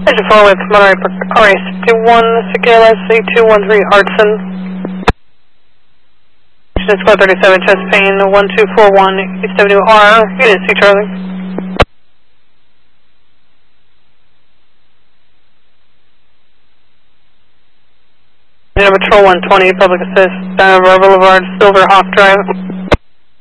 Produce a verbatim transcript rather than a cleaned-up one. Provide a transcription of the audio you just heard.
Engine four with Monterey R A sixty-one, C K L S eight two one three Artson. Engine squad thirty-seven, chest pain one two four one, East Avenue R, unit C Charlie. Engine number Patrol one twenty, public assist, Diamond Bar Boulevard, Silver Hawk Drive.